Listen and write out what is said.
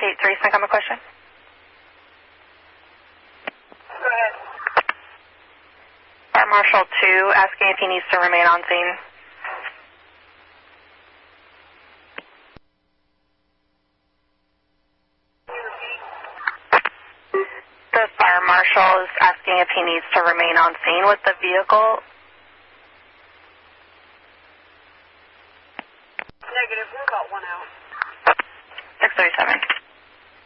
Gate 3, can I come a question? Go ahead. Fire Marshal 2 asking if he needs to remain on scene. The Fire Marshal is asking if he needs to remain on scene with the vehicle. Negative, we're about 1 hour. 637.